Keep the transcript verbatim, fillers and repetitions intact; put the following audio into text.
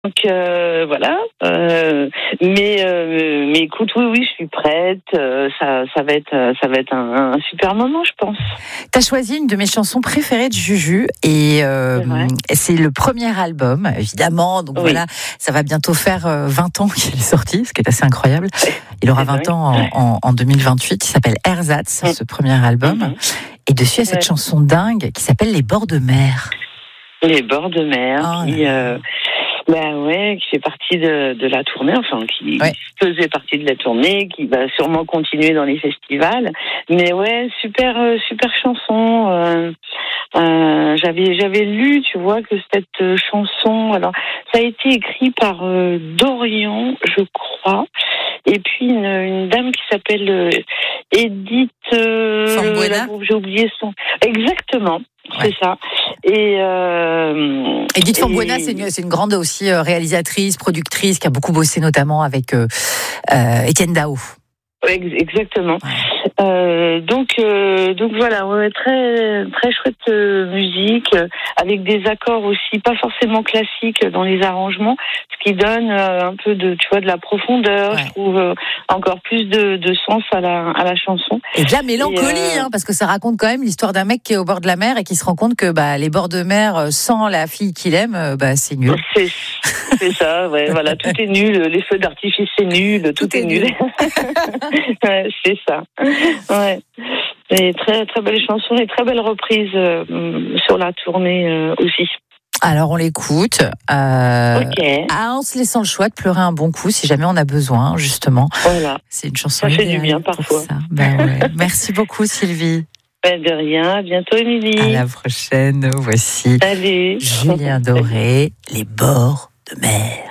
Donc euh, voilà, euh, mais euh, mais écoute, oui oui, je suis prête. Euh, ça ça va être ça va être un, un super moment, je pense. T'as choisi une de mes chansons préférées de Juju et euh, c'est, c'est le premier album, évidemment. Donc oui. Voilà, ça va bientôt faire vingt ans qu'il est sorti, ce qui est assez incroyable. Il aura vingt ans en, en, en deux mille vingt-huit. Il s'appelle Ersatz, mmh. ce premier album. Mmh. Et dessus, il y a cette ouais. chanson dingue qui s'appelle Les bords de mer. Les bords de mer, oh, qui, euh, bah ouais, qui fait partie de, de la tournée, enfin qui ouais. faisait partie de la tournée, qui va sûrement continuer dans les festivals. Mais ouais, super, euh, super chanson. Euh, euh, j'avais, j'avais lu, tu vois, que cette chanson, alors ça a été écrit par euh, Dorian, je crois, et puis une, une dame qui s'appelle euh, Edith. Euh, la, j'ai oublié son. Exactement. C'est ouais. ça. Et euh, Edith Fambuena, et... c'est, une, c'est une grande aussi euh, réalisatrice, productrice, qui a beaucoup bossé notamment avec euh, euh, Étienne Dao. Exactement. Ouais. Euh, donc, euh, donc voilà, ouais, très très chouette euh, musique, euh, avec des accords aussi pas forcément classiques dans les arrangements, ce qui donne euh, un peu de, tu vois, de la profondeur. Ouais. Je trouve euh, encore plus de, de sens à la à la chanson. Et de la mélancolie, et euh... hein, parce que ça raconte quand même l'histoire d'un mec qui est au bord de la mer et qui se rend compte que bah les bords de mer sans la fille qu'il aime, bah c'est nul. C'est, c'est ça, ouais, voilà, tout est nul, les feux d'artifice c'est nul, tout, tout est, est nul. nul. Ouais, c'est ça. Ouais. Et très très belle chanson et très belle reprise euh, sur la tournée euh, aussi. Alors on l'écoute. Euh, ok. Ah, en se laissant le choix de pleurer un bon coup si jamais on a besoin, justement. Voilà. C'est une chanson. Ça fait du bien parfois. Ben ouais. Merci beaucoup Sylvie. Ben de rien. À bientôt Émilie. À la prochaine. Voici. Salut. Julien Doré, Les bords de mer.